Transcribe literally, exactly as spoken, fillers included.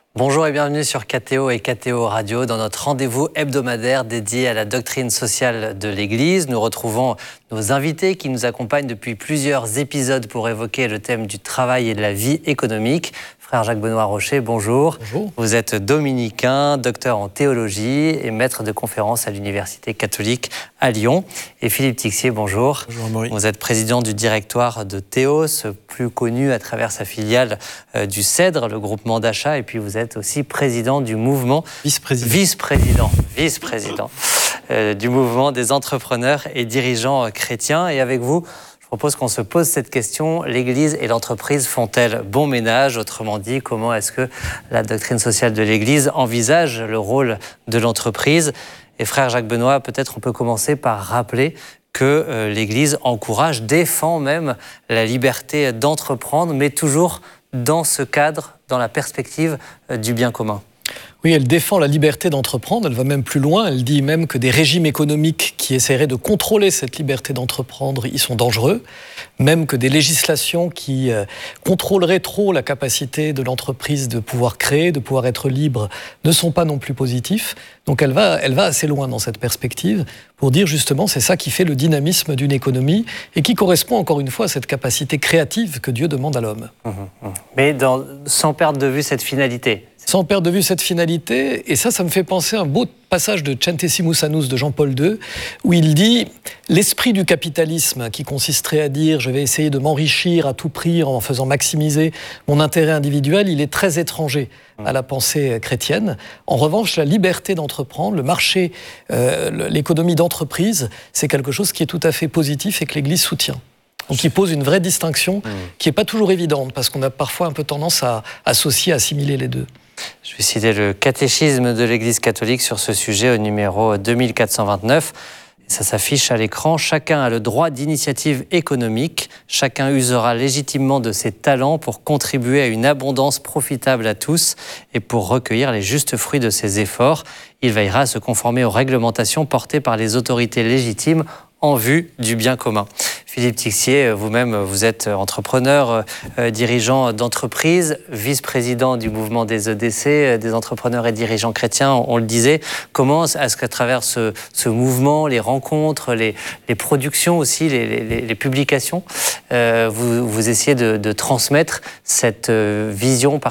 Bonjour et bienvenue sur K T O et K T O Radio dans notre rendez-vous hebdomadaire dédié à la doctrine sociale de l'Église. Nous retrouvons nos invités qui nous accompagnent depuis plusieurs épisodes pour évoquer le thème du travail et de la vie économique. Frère Jacques-Benoît Rocher, bonjour. Bonjour. Vous êtes dominicain, docteur en théologie et maître de conférences à l'Université catholique à Lyon. Et Philippe Tixier, bonjour. Bonjour Amaury. Vous êtes président du directoire de Théos, plus connu à travers sa filiale euh, du CEDRE, le groupement d'achat, et puis vous êtes aussi président du mouvement... Vice-président. Vice-président. Vice-président euh, du mouvement des entrepreneurs et dirigeants chrétiens. Et avec vous, je propose qu'on se pose cette question, l'Église et l'entreprise font-elles bon ménage? Autrement dit, comment est-ce que la doctrine sociale de l'Église envisage le rôle de l'entreprise? Et frère Jacques-Benoît, peut-être on peut commencer par rappeler que euh, l'Église encourage, défend même la liberté d'entreprendre, mais toujours dans ce cadre, dans la perspective euh, du bien commun. Oui, elle défend la liberté d'entreprendre, elle va même plus loin, elle dit même que des régimes économiques qui essaieraient de contrôler cette liberté d'entreprendre, ils sont dangereux, même que des législations qui euh, contrôleraient trop la capacité de l'entreprise de pouvoir créer, de pouvoir être libre, ne sont pas non plus positifs. Donc elle va, elle va assez loin dans cette perspective pour dire justement c'est ça qui fait le dynamisme d'une économie et qui correspond encore une fois à cette capacité créative que Dieu demande à l'homme. Mmh, mmh. Mais dans, sans perdre de vue cette finalité. Sans perdre de vue cette finalité, et ça, ça me fait penser à un beau passage de Centesimus Annus de Jean-Paul deux, où il dit « L'esprit du capitalisme, qui consisterait à dire « je vais essayer de m'enrichir à tout prix en faisant maximiser mon intérêt individuel », il est très étranger à la pensée chrétienne. En revanche, la liberté d'entreprendre, le marché, euh, l'économie d'entreprise, c'est quelque chose qui est tout à fait positif et que l'Église soutient. Donc il pose une vraie distinction mmh. qui n'est pas toujours évidente, parce qu'on a parfois un peu tendance à associer, à assimiler les deux. Je vais citer le catéchisme de l'Église catholique sur ce sujet au numéro deux mille quatre cent vingt-neuf. Ça s'affiche à l'écran. Chacun a le droit d'initiative économique. Chacun usera légitimement de ses talents pour contribuer à une abondance profitable à tous et pour recueillir les justes fruits de ses efforts. Il veillera à se conformer aux réglementations portées par les autorités légitimes en vue du bien commun. Philippe Tixier, vous-même, vous êtes entrepreneur, euh, dirigeant d'entreprise, vice-président du mouvement des E D C, des entrepreneurs et dirigeants chrétiens, on, on le disait. Comment est-ce qu'à travers ce, ce mouvement, les rencontres, les, les productions aussi, les, les, les publications, euh, vous, vous essayez de, de transmettre cette vision